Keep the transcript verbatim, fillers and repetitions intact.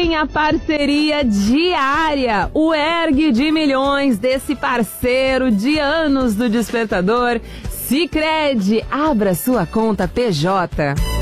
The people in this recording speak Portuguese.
tem a parceria diária, o ergue de milhões desse parceiro de anos do Despertador, Sicredi. Abra sua conta P J.